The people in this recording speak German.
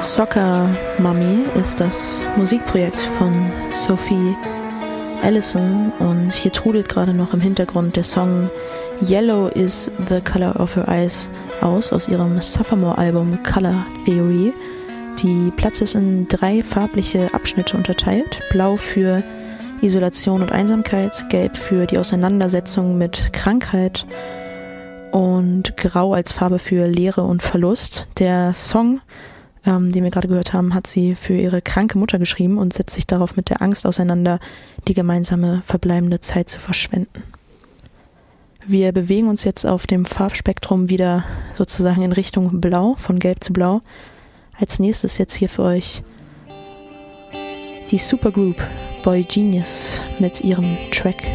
Soccer Mommy ist das Musikprojekt von Sophie Allison und hier trudelt gerade noch im Hintergrund der Song Yellow is the Color of Her Eyes aus ihrem Sophomore-Album Color Theory. Die Platte ist in 3 farbliche Abschnitte unterteilt. Blau für Isolation und Einsamkeit, Gelb für die Auseinandersetzung mit Krankheit und Grau als Farbe für Leere und Verlust. Der Song, den wir gerade gehört haben, hat sie für ihre kranke Mutter geschrieben und setzt sich darauf mit der Angst auseinander, die gemeinsame verbleibende Zeit zu verschwenden. Wir bewegen uns jetzt auf dem Farbspektrum wieder sozusagen in Richtung Blau, von Gelb zu Blau. Als nächstes jetzt hier für euch die Supergroup Boy Genius mit ihrem Track